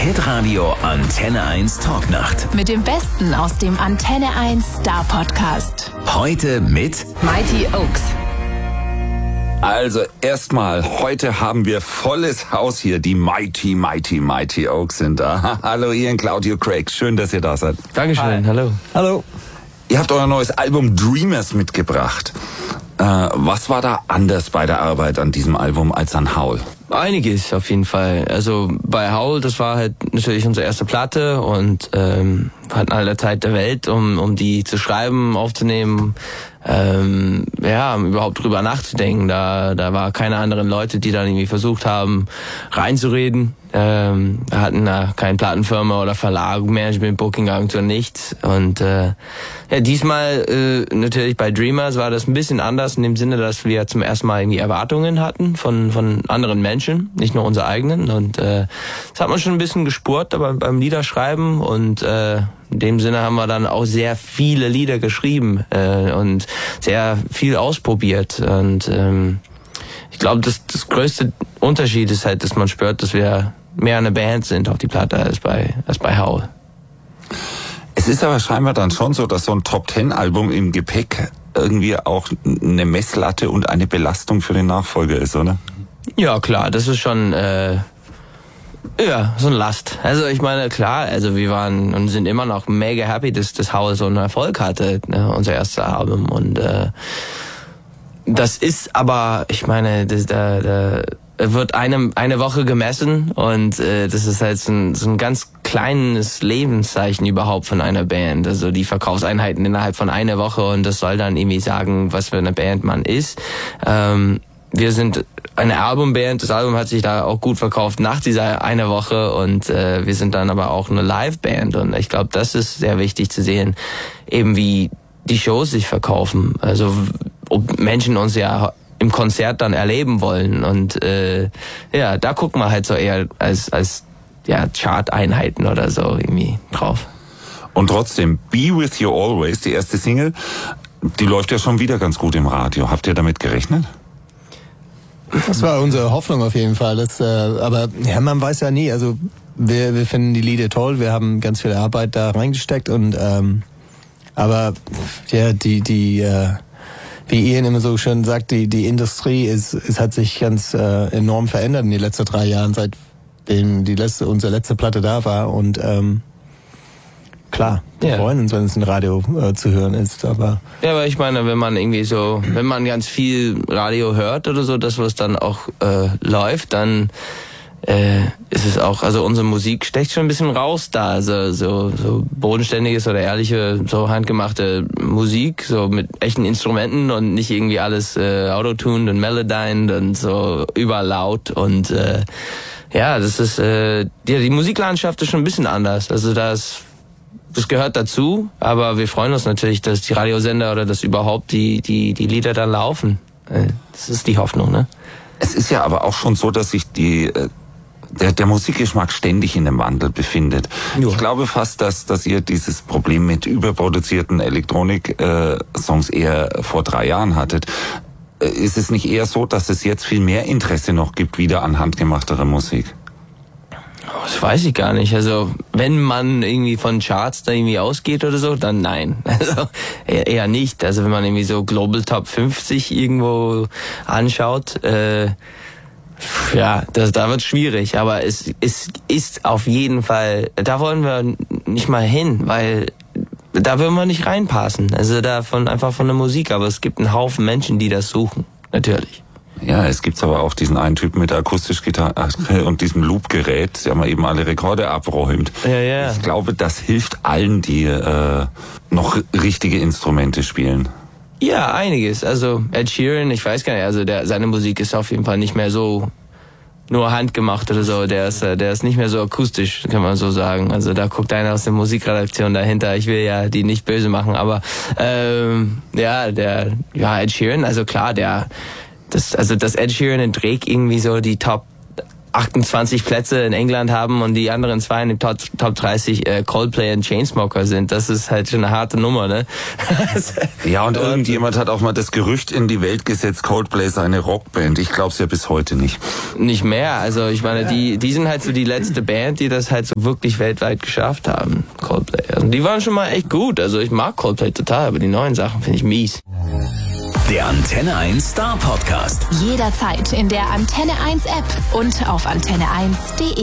Hitradio Antenne 1 Talknacht. Mit dem Besten aus dem Antenne 1 Star Podcast. Heute mit Mighty Oaks. Also erstmal, heute haben wir volles Haus hier. Die Mighty Oaks sind da. Hallo Ian, Claudio, Craig. Schön, dass ihr da seid. Dankeschön, hallo. Hallo. Ihr habt euer neues Album Dreamers mitgebracht. Was war da anders bei der Arbeit an diesem Album als an Howl? Einiges auf jeden Fall. Also bei Howl, das war halt natürlich unsere erste Platte und wir hatten alle Zeit der Welt, um die zu schreiben, aufzunehmen, überhaupt drüber nachzudenken. Da war keine anderen Leute, die dann irgendwie versucht haben, reinzureden. Hatten da keine Plattenfirma oder Verlag, Management, Booking-Agentur, nichts. Und diesmal natürlich bei Dreamers war das ein bisschen anders in dem Sinne, dass wir zum ersten Mal irgendwie Erwartungen hatten von anderen Menschen, nicht nur unsere eigenen. Und das hat man schon ein bisschen gespürt aber beim Liederschreiben. Und in dem Sinne haben wir dann auch sehr viele Lieder geschrieben und sehr viel ausprobiert. Und ich glaube, das größte Unterschied ist halt, dass man spürt, dass wir mehr eine Band sind auf die Platte als bei Howl. Es ist aber scheinbar dann schon so, dass so ein Top-10-Album im Gepäck irgendwie auch eine Messlatte und eine Belastung für den Nachfolger ist, oder? Ja, klar, das ist schon so eine Last. Also ich meine, klar, also wir waren und sind immer noch mega happy, dass das Howl so einen Erfolg hatte, ne, unser erstes Album. Und das ist aber, ich meine, da wird eine Woche gemessen und das ist halt so ein ganz kleines Lebenszeichen überhaupt von einer Band. Also die Verkaufseinheiten innerhalb von einer Woche und das soll dann irgendwie sagen, was für eine Band man ist. Wir sind eine Albumband, das Album hat sich da auch gut verkauft nach dieser eine Woche und wir sind dann aber auch eine Liveband und ich glaube, das ist sehr wichtig zu sehen, eben wie die Shows sich verkaufen. Also ob Menschen uns ja im Konzert dann erleben wollen und da gucken wir halt so eher als Chart-Einheiten oder so irgendwie drauf. Und trotzdem, Be With You Always, die erste Single, die läuft ja schon wieder ganz gut im Radio. Habt ihr damit gerechnet? Das war unsere Hoffnung auf jeden Fall. Aber ja, man weiß ja nie. Also wir finden die Lieder toll. Wir haben ganz viel Arbeit da reingesteckt und aber ja, wie Ian immer so schön sagt, die Industrie hat sich ganz enorm verändert in den letzten 3 Jahren, seitdem unsere letzte Platte da war. Und klar, wir freuen uns, wenn es im Radio zu hören ist. Aber ich meine, wenn man ganz viel Radio hört oder so, das was dann auch läuft, dann ist es auch, also unsere Musik stecht schon ein bisschen raus da, also so bodenständiges oder ehrliche, so handgemachte Musik, so mit echten Instrumenten und nicht irgendwie alles autotuned und melodined und so überlaut und das ist die Musiklandschaft ist schon ein bisschen anders, also das gehört dazu, aber wir freuen uns natürlich, dass die Radiosender oder dass überhaupt die Lieder dann laufen. Das ist die Hoffnung, ne? Es ist ja aber auch schon so, dass sich der Musikgeschmack ständig in einem Wandel befindet. Ja. Ich glaube fast, dass ihr dieses Problem mit überproduzierten Elektronik-Songs eher vor 3 Jahren hattet. Ist es nicht eher so, dass es jetzt viel mehr Interesse noch gibt, wieder an handgemachterer Musik? Das weiß ich gar nicht. Also wenn man irgendwie von Charts da irgendwie ausgeht oder so, dann nein. Also eher nicht. Also wenn man irgendwie so Global Top 50 irgendwo anschaut, da wird schwierig. Aber es ist auf jeden Fall, da wollen wir nicht mal hin, weil da würden wir nicht reinpassen. Also einfach von der Musik. Aber es gibt einen Haufen Menschen, die das suchen. Natürlich. Ja, es gibt aber auch diesen einen Typen mit der Akustischgitarre und diesem Loopgerät, der mal eben alle Rekorde abräumt. Ja. Ich glaube, das hilft allen, die noch richtige Instrumente spielen. Ja, einiges. Also Ed Sheeran, ich weiß gar nicht, also seine Musik ist auf jeden Fall nicht mehr so nur handgemacht oder so. Der ist nicht mehr so akustisch, kann man so sagen. Also da guckt einer aus der Musikredaktion dahinter. Ich will ja die nicht böse machen, aber Ed Sheeran, also klar, dass Ed Sheeran und Drake irgendwie so die Top 28 Plätze in England haben und die anderen 2 in den Top 30 Coldplay und Chainsmoker sind. Das ist halt schon eine harte Nummer, ne? Ja, und irgendjemand hat auch mal das Gerücht in die Welt gesetzt, Coldplay sei eine Rockband. Ich glaube es ja bis heute nicht. Nicht mehr. Also ich meine, die sind halt so die letzte Band, die das halt so wirklich weltweit geschafft haben, Coldplay. Also die waren schon mal echt gut. Also ich mag Coldplay total, aber die neuen Sachen finde ich mies. Der Antenne 1 Star Podcast. Jederzeit in der Antenne 1 App und auf antenne1.de.